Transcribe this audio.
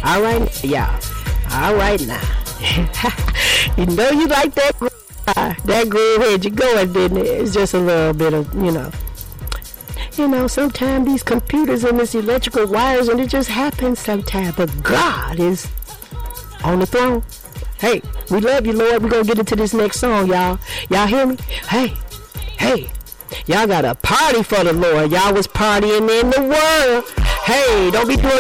All right, yeah. All right now. You know you like that groove. That groove had you going, didn't it? It's just a little bit of, sometimes these computers and this electrical wires, and it just happens sometimes. But God is on the throne. Hey, we love you, Lord. We're going to get into this next song, y'all. Y'all hear me? Hey. Y'all got a party for the Lord. Y'all was partying in the world. Hey, don't be doing